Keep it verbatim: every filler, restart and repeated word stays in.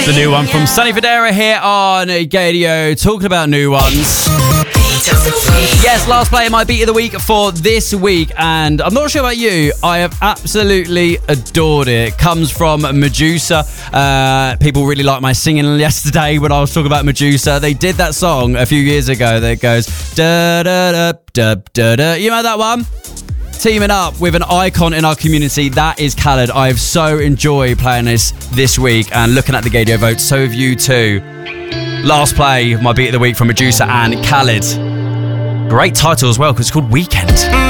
The new one from Sonny Fodera here on Gadio, talking about new ones. Yes, last play, my beat of the week for this week, and I'm not sure about you, I have absolutely adored it. It comes from Medusa. Uh, people really liked my singing yesterday when I was talking about Medusa. They did that song a few years ago that goes da da da da da da. You know that one? Teaming up with an icon in our community, that is Khaled. I've so enjoyed playing this this week and looking at the Gadio votes. So have you too. Last play, my beat of the week from Medusa and Khaled. Great title as well because it's called Weekend.